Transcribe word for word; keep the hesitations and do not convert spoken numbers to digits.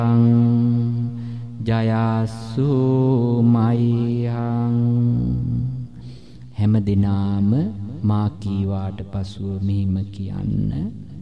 ජයස්සු මයිහං. හැම දිනාම මා කීවාට පසුව මෙහිම කියන්න.